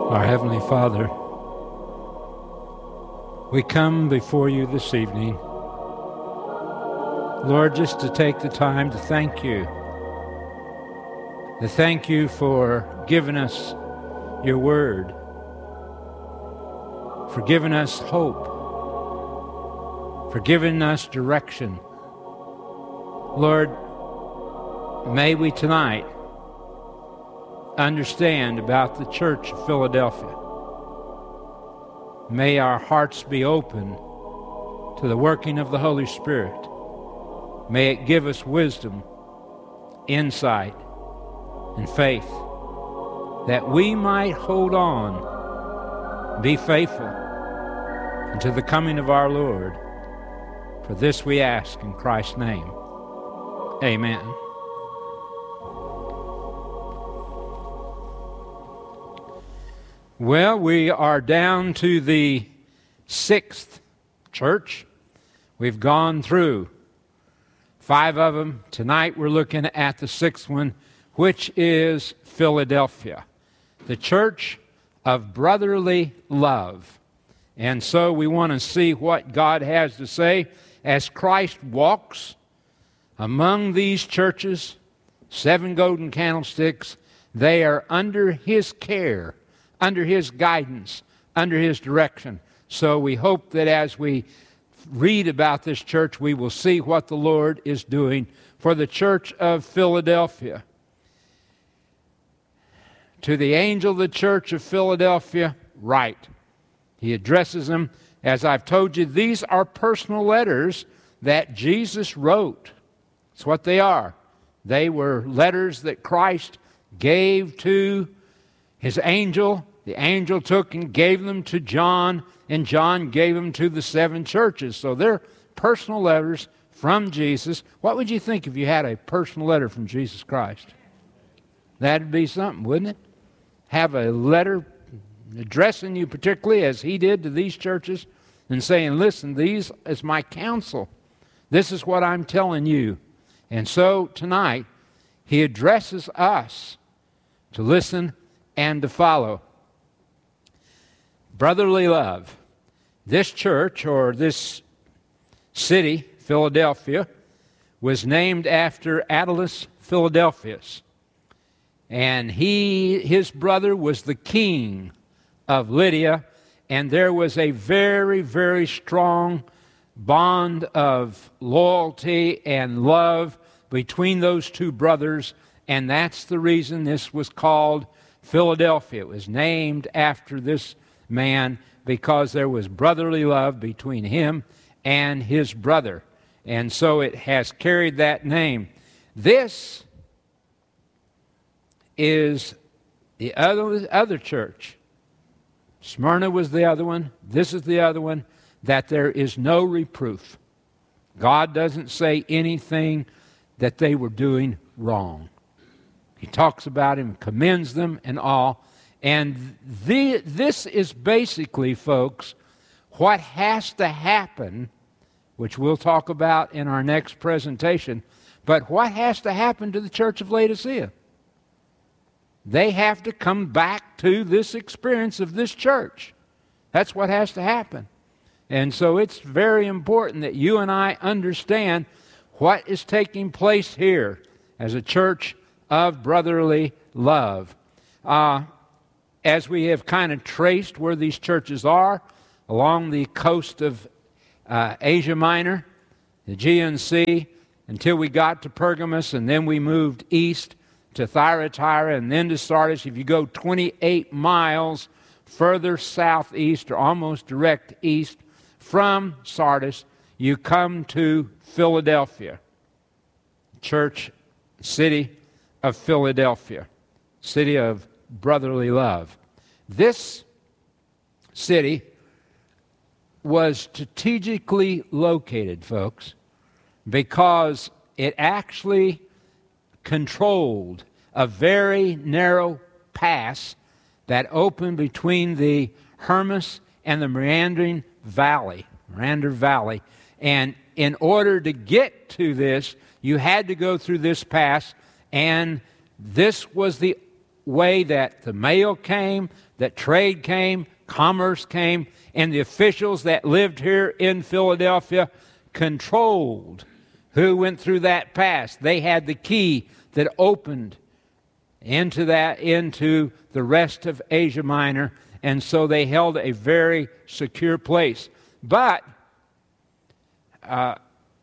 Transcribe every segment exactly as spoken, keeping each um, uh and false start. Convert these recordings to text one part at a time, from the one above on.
Our Heavenly Father, we come before you this evening, Lord, just to take the time to thank you. To thank you for giving us your word, for giving us hope, for giving us direction. Lord, may we tonight understand about the Church of Philadelphia. May our hearts be open to the working of the Holy Spirit. May it give us wisdom, insight, and faith, that we might hold on, be faithful until the coming of our Lord. For this we ask in Christ's name. Amen. Well, we are down to the sixth church. We've gone through five of them. Tonight we're looking at the sixth one, which is Philadelphia, the church of brotherly love. And so we want to see what God has to say as Christ walks among these churches, seven golden candlesticks. They are under His care, under His guidance, under His direction. So we hope that as we read about this church, we will see what the Lord is doing for the church of Philadelphia. To the angel of the church of Philadelphia, write. He addresses them. As I've told you, these are personal letters that Jesus wrote. That's what they are. They were letters that Christ gave to His angel. The angel took and gave them to John, and John gave them to the seven churches. So they're personal letters from Jesus. What would you think if you had a personal letter from Jesus Christ? That'd be something, wouldn't it? Have a letter addressing you particularly as He did to these churches and saying, listen, these is my counsel. This is what I'm telling you. And so tonight, He addresses us to listen and to follow. Brotherly love. This church, or this city, Philadelphia, was named after Attalus Philadelphus. And he, his brother was the king of Lydia, and there was a very, very strong bond of loyalty and love between those two brothers, and that's the reason this was called Philadelphia. It was named after this man because there was brotherly love between him and his brother, and so it has carried that name. This is the other, other church. Smyrna was the other one. This is the other one. That there is no reproof. God doesn't say anything that they were doing wrong. He talks about him, commends them and all. And the, this is basically, folks, what has to happen, which we'll talk about in our next presentation, but what has to happen to the church of Laodicea? They have to come back to this experience of this church. That's what has to happen. And so it's very important that you and I understand what is taking place here as a church of brotherly love. Uh, as we have kind of traced where these churches are along the coast of uh, Asia Minor, the Aegean Sea, until we got to Pergamos, and then we moved east to Thyatira, and then to Sardis. If you go twenty-eight miles further southeast, or almost direct east from Sardis, you come to Philadelphia, church, city of Philadelphia, city of brotherly love. This city was strategically located, folks, because it actually controlled a very narrow pass that opened between the Hermus and the Meandering Valley, Meander Valley. And in order to get to this, you had to go through this pass, and this was the way that the mail came, that trade came, commerce came, and the officials that lived here in Philadelphia controlled who went through that pass. They had the key that opened into that, into the rest of Asia Minor, and so they held a very secure place. But uh,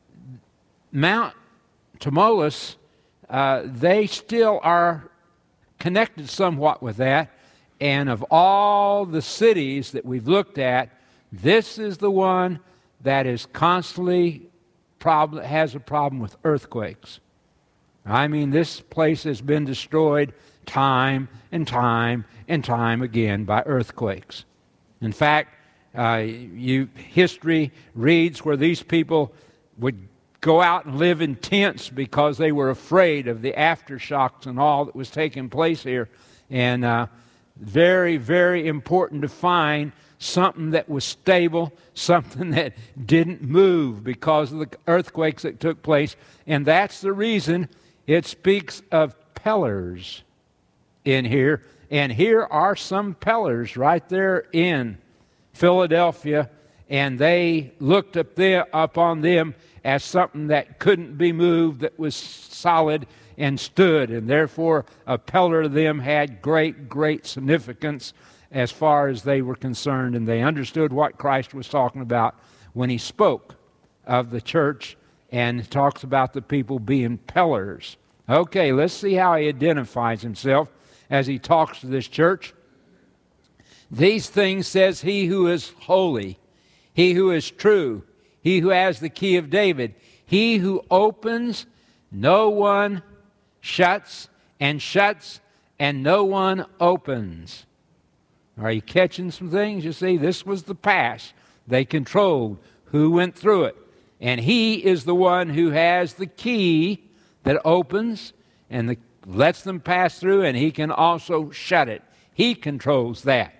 Mount Tmolus, uh, they still are connected somewhat with that. And of all the cities that we've looked at, this is the one that is constantly problem, has a problem with earthquakes. I mean, this place has been destroyed time and time and time again by earthquakes. In fact, uh, you, history reads where these people would go out and live in tents because they were afraid of the aftershocks and all that was taking place here. And uh, very, very important to find something that was stable, something that didn't move because of the earthquakes that took place. And that's the reason it speaks of pillars in here. And here are some pillars right there in Philadelphia, and they looked up there upon them as something that couldn't be moved, that was solid and stood, and therefore a pillar to them had great, great significance as far as they were concerned, and they understood what Christ was talking about when he spoke of the church and talks about the people being pillars. Okay, let's see how he identifies himself as he talks to this church. These things says he who is holy, he who is true, he who has the key of David, he who opens, no one shuts, and shuts, and no one opens. Are you catching some things? You see, this was the past. They controlled who went through it. And he is the one who has the key that opens and the, lets them pass through, and he can also shut it. He controls that.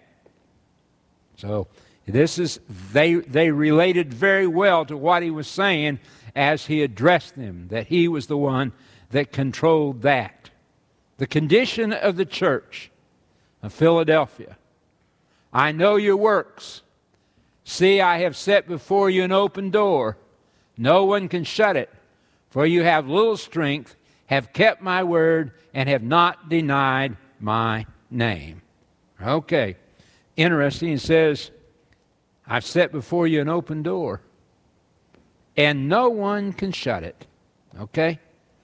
So this is, they, they related very well to what he was saying as he addressed them, that he was the one that controlled that. The condition of the church of Philadelphia. I know your works. See, I have set before you an open door. No one can shut it. For you have little strength, have kept my word, and have not denied my name. Okay. Interesting. It says, I've set before you an open door, and no one can shut it. Okay?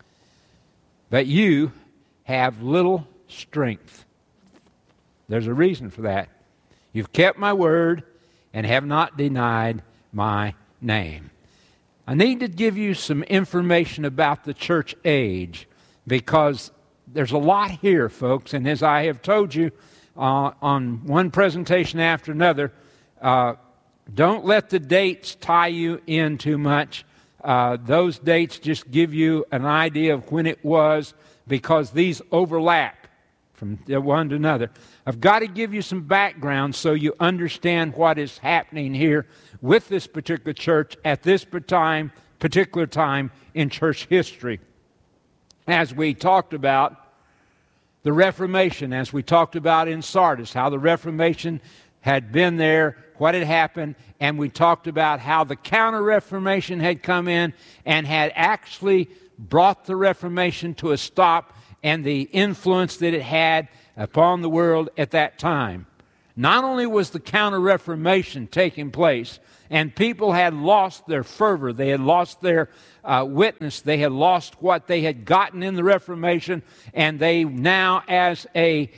But you have little strength. There's a reason for that. You've kept my word and have not denied my name. I need to give you some information about the church age, because there's a lot here, folks, and as I have told you uh, on one presentation after another, uh, don't let the dates tie you in too much. Uh, those dates just give you an idea of when it was, because these overlap from one to another. I've got to give you some background so you understand what is happening here with this particular church at this time, particular time in church history. As we talked about the Reformation, as we talked about in Sardis, how the Reformation had been there, what had happened, and we talked about how the Counter-Reformation had come in and had actually brought the Reformation to a stop, and the influence that it had upon the world at that time. Not only was the Counter-Reformation taking place, and people had lost their fervor, they had lost their uh, witness, they had lost what they had gotten in the Reformation, and they now as a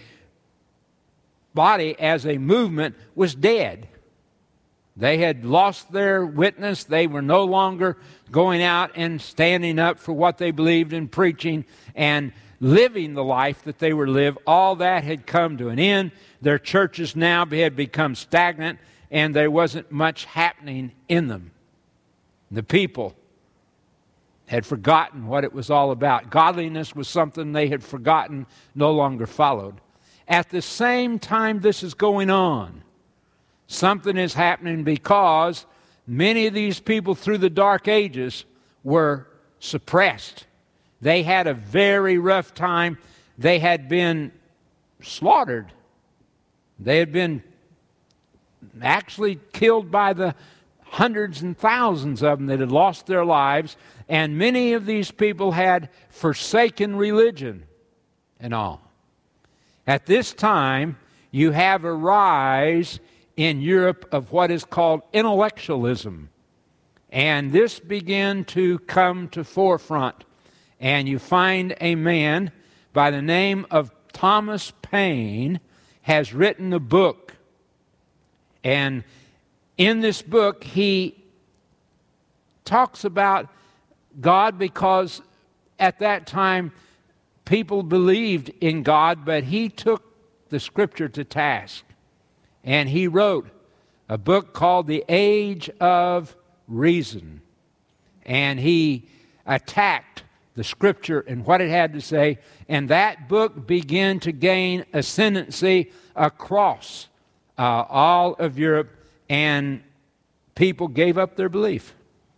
body, as a movement, was dead. They had lost their witness. They were no longer going out and standing up for what they believed in, preaching and living the life that they were live. All that had come to an end. Their churches now had become stagnant, and there wasn't much happening in them. The people had forgotten what it was all about. Godliness was something they had forgotten, no longer followed. At the same time this is going on, something is happening, because many of these people through the Dark Ages were suppressed. They had a very rough time. They had been slaughtered. They had been actually killed by the hundreds and thousands of them that had lost their lives, and many of these people had forsaken religion and all. At this time, you have a rise in Europe of what is called intellectualism, and this began to come to forefront. And you find a man by the name of Thomas Paine has written a book, and in this book he talks about God, because at that time people believed in God, but he took the Scripture to task, and he wrote a book called The Age of Reason, and he attacked the Scripture and what it had to say, and that book began to gain ascendancy across uh, all of Europe, and people gave up their belief.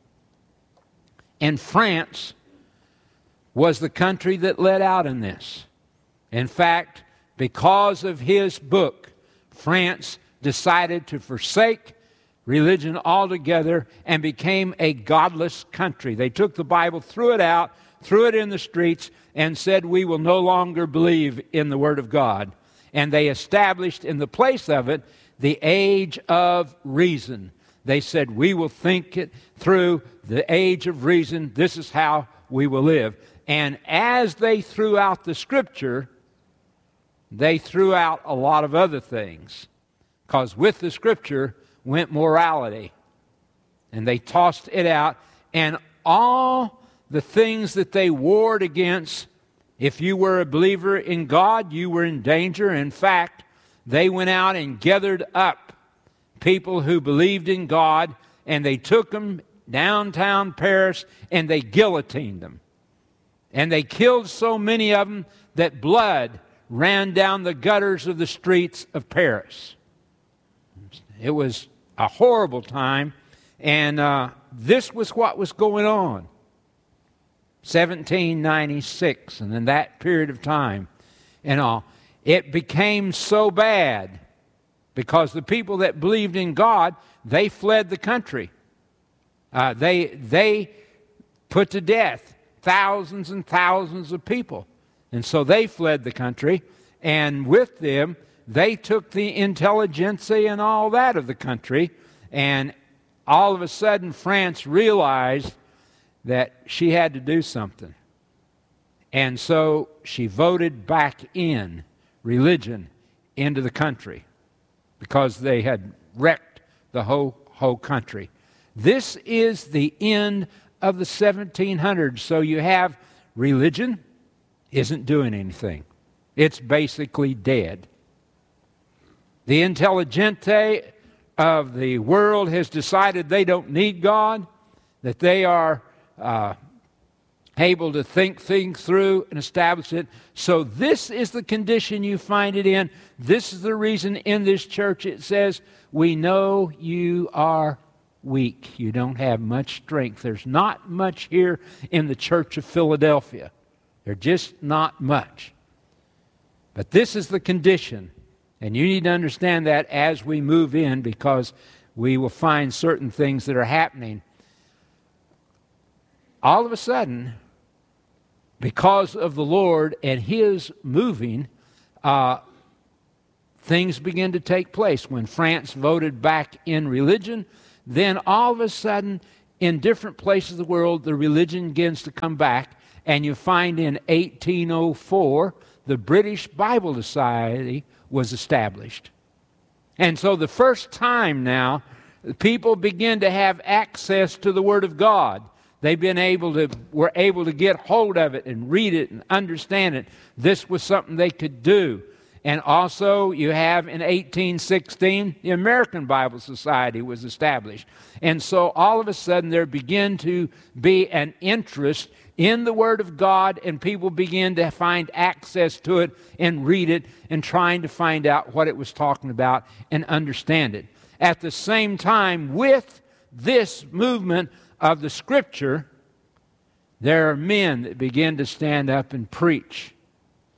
And France was the country that led out in this. In fact, because of his book, France decided to forsake religion altogether and became a godless country. They took the Bible, threw it out, threw it in the streets, and said, we will no longer believe in the Word of God. And they established in the place of it the age of reason. They said, we will think it through, the age of reason. This is how we will live. And as they threw out the Scripture, they threw out a lot of other things. Because with the Scripture went morality. And they tossed it out. And all the things that they warred against, if you were a believer in God, you were in danger. In fact, they went out and gathered up people who believed in God, and they took them downtown Paris and they guillotined them. And they killed so many of them that blood ran down the gutters of the streets of Paris. It was a horrible time, and uh, this was what was going on. seventeen ninety-six, and in that period of time and all, it became so bad because the people that believed in God, they fled the country. Uh, they, they put to death thousands and thousands of people. And so they fled the country, and with them, they took the intelligentsia and all that of the country, and all of a sudden France realized that she had to do something. And so she voted back in religion into the country because they had wrecked the whole, whole country. This is the end of the seventeen hundreds. So you have religion isn't doing anything. It's basically dead. The intelligente of the world has decided they don't need God, that they are uh, able to think things through and establish it. So this is the condition you find it in. This is the reason in this church it says, we know you are weak. You don't have much strength. There's not much here in the church of Philadelphia. There's just not much. But this is the condition. And you need to understand that as we move in, because we will find certain things that are happening. All of a sudden, because of the Lord and His moving, uh, things begin to take place. When France voted back in religion, then all of a sudden, in different places of the world, the religion begins to come back. And you find in eighteen oh four, the British Bible Society was established. And so the first time now, people begin to have access to the Word of God. They've been able to, were able to get hold of it and read it and understand it. This was something they could do. And also you have in eighteen sixteen, the American Bible Society was established. And so all of a sudden there began to be an interest in the Word of God, and people begin to find access to it and read it and trying to find out what it was talking about and understand it. At the same time, with this movement of the Scripture, there are men that begin to stand up and preach.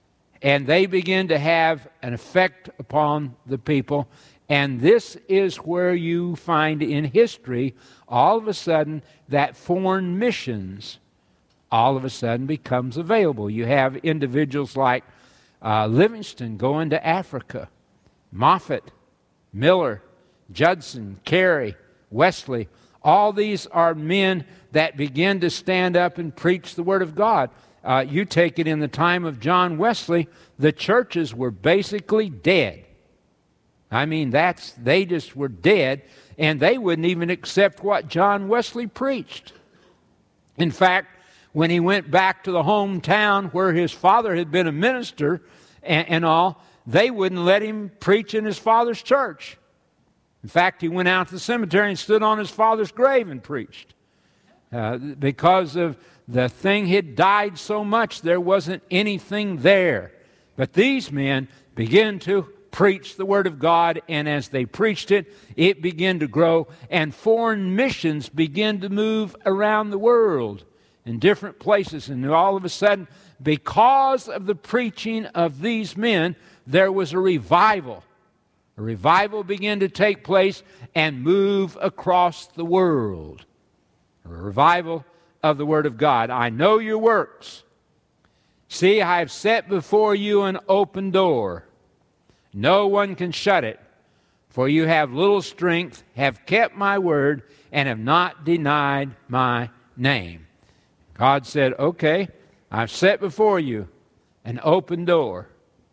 and they begin to have an effect upon the people. And this is where you find in history, all of a sudden, that foreign missions all of a sudden becomes available. You have individuals like uh, Livingston going to Africa, Moffat, Miller, Judson, Carey, Wesley. All these are men that begin to stand up and preach the Word of God. Uh, you take it in the time of John Wesley, the churches were basically dead. I mean, that's they just were dead, and they wouldn't even accept what John Wesley preached. In fact, when he went back to the hometown where his father had been a minister and, and all, they wouldn't let him preach in his father's church. In fact, he went out to the cemetery and stood on his father's grave and preached. Uh, because of the thing had died so much, there wasn't anything there. But these men began to preach the Word of God, and as they preached it, it began to grow, and foreign missions began to move around the world in different places. And all of a sudden, because of the preaching of these men, there was a revival. A revival began to take place and move across the world. A revival of the Word of God. I know your works. See, I have set before you an open door. No one can shut it. For you have little strength, have kept my word, and have not denied my name. God said, okay, I've set before you an open door.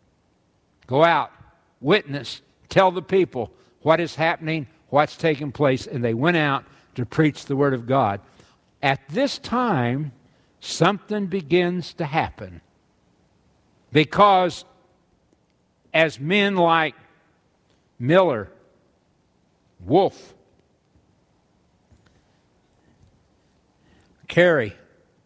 Go out, witness, tell the people what is happening, what's taking place. And they went out to preach the Word of God. At this time, something begins to happen. Because as men like Miller, Wolfe, Carey,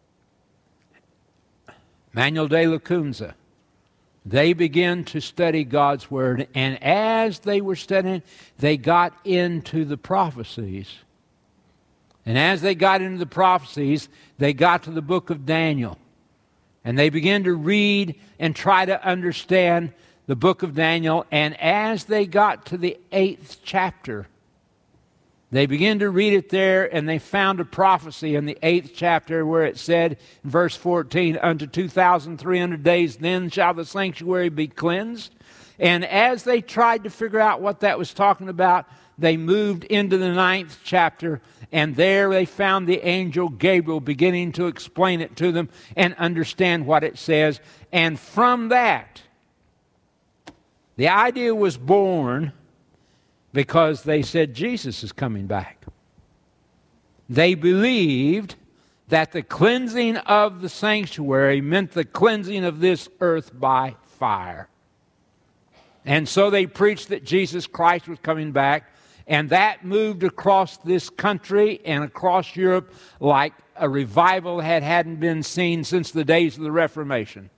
Manuel de la Cunza, they began to study God's Word, and as they were studying, they got into the prophecies. And as they got into the prophecies, they got to the book of Daniel. And they began to read and try to understand the book of Daniel. And as they got to the eighth chapter, they began to read it there, and they found a prophecy in the eighth chapter where it said in verse fourteen, unto two thousand three hundred days, then shall the sanctuary be cleansed. And as they tried to figure out what that was talking about, they moved into the ninth chapter, and there they found the angel Gabriel beginning to explain it to them and understand what it says. And from that, the idea was born because they said Jesus is coming back. They believed that the cleansing of the sanctuary meant the cleansing of this earth by fire. And so they preached that Jesus Christ was coming back, and that moved across this country and across Europe like a revival had hadn't been seen since the days of the Reformation.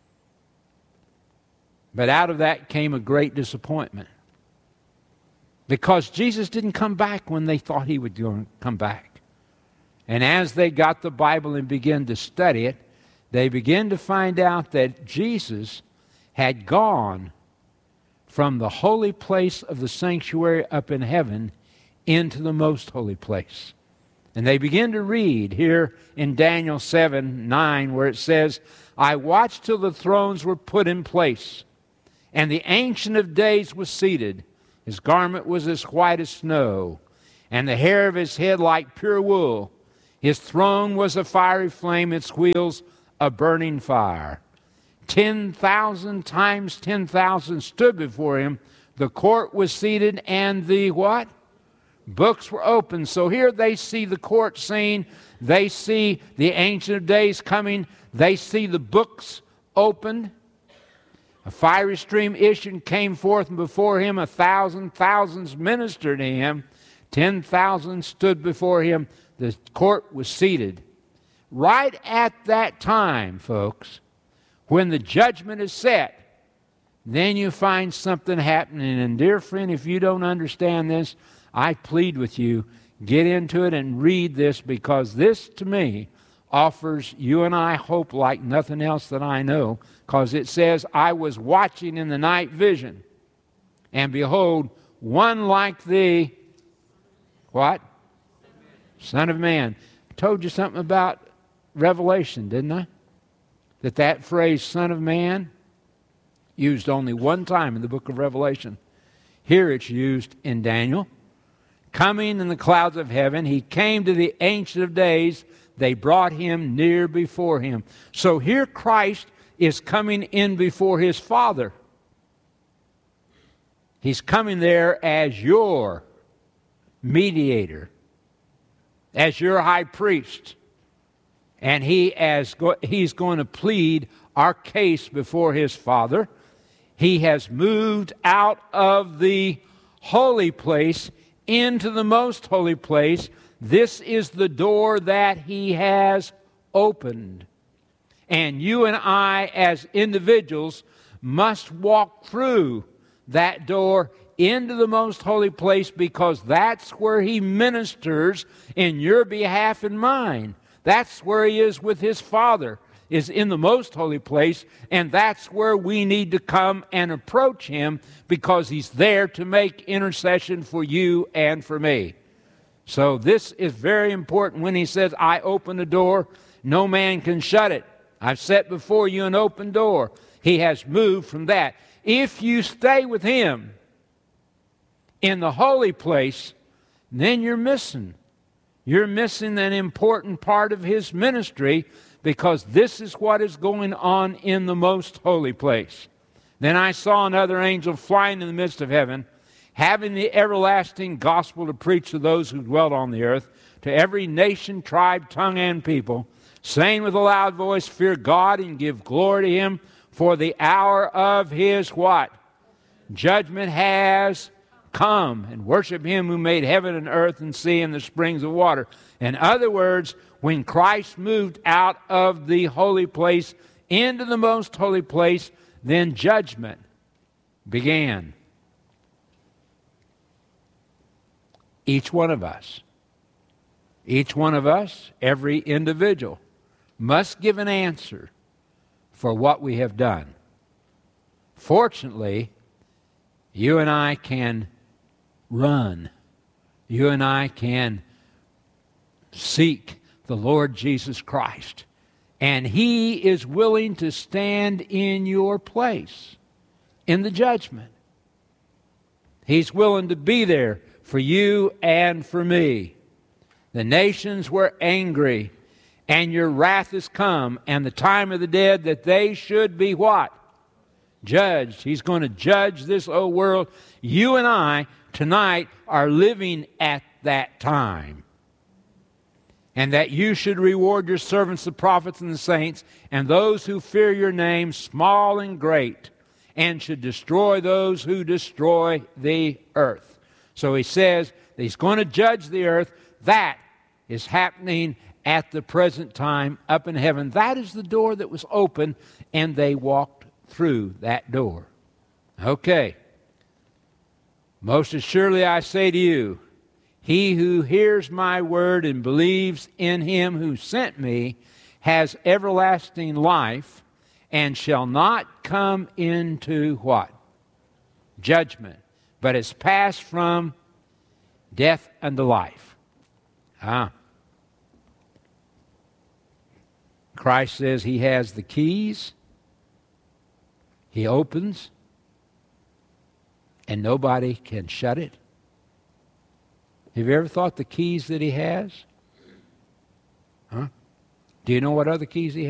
But out of that came a great disappointment. Because Jesus didn't come back when they thought he would come back. And as they got the Bible and began to study it, they began to find out that Jesus had gone from the holy place of the sanctuary up in heaven into the most holy place. And they begin to read here in Daniel seven nine, where it says, I watched till the thrones were put in place, and the Ancient of Days was seated. His garment was as white as snow, and the hair of his head like pure wool. His throne was a fiery flame, its wheels a burning fire. Ten thousand times ten thousand stood before him. The court was seated, and the what? Books were opened. So here they see the court scene. They see the Ancient of Days coming. They see the books opened. A fiery stream issued and came forth, and before him a thousand thousands ministered to him. Ten thousand stood before him. The court was seated. Right at that time, folks, when the judgment is set, then you find something happening. And dear friend, if you don't understand this, I plead with you, get into it and read this, because this, to me, offers you and I hope like nothing else that I know, because it says, I was watching in the night vision, and behold, one like thee, what? Son of man. I told you something about Revelation, didn't I? That that phrase, Son of Man, used only one time in the book of Revelation. Here it's used in Daniel. Coming in the clouds of heaven, he came to the Ancient of Days. They brought him near before him. So here Christ is coming in before his Father. He's coming there as your mediator, as your high priest. And he as go, he's going to plead our case before his Father. He has moved out of the holy place into the most holy place. This is the door that he has opened. And you and I as individuals must walk through that door into the most holy place, because that's where he ministers in your behalf and mine. That's where he is with his Father, is in the most holy place, and that's where we need to come and approach him, because he's there to make intercession for you and for me. So this is very important when he says, I open the door, no man can shut it. I've set before you an open door. He has moved from that. If you stay with him in the holy place, then you're missing. You're missing an important part of his ministry, because this is what is going on in the most holy place. Then I saw another angel flying in the midst of heaven, having the everlasting gospel to preach to those who dwelt on the earth, to every nation, tribe, tongue, and people, saying with a loud voice, fear God and give glory to him, for the hour of his what? Judgment has come, and worship him who made heaven and earth and sea and the springs of water. In other words, when Christ moved out of the holy place into the most holy place, then judgment began. Each one of us, each one of us, every individual, must give an answer for what we have done. Fortunately, you and I can run. You and I can seek the Lord Jesus Christ. And he is willing to stand in your place in the judgment. He's willing to be there for you and for me. The nations were angry, and your wrath is come, and the time of the dead that they should be what? Judged. He's going to judge this old world. You and I tonight are living at that time. And that you should reward your servants, the prophets and the saints, and those who fear your name, small and great, and should destroy those who destroy the earth. So he says that he's going to judge the earth. That is happening at the present time up in heaven. That is the door that was open, and they walked through that door. Okay. Most assuredly I say to you, he who hears my word and believes in him who sent me has everlasting life, and shall not come into what? Judgment, but is passed from death unto life. Ah. Christ says he has the keys. He opens, and nobody can shut it. Have you ever thought the keys that he has? Huh? Do you know what other keys he has?